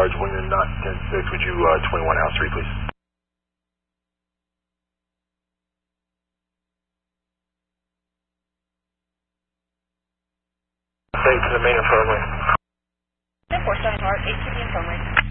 Sarge, Wingman not 10-6, would you 21 House 3, please? Take to the main infirmary. 10-4, 7 Heart, 8 to the infirmary.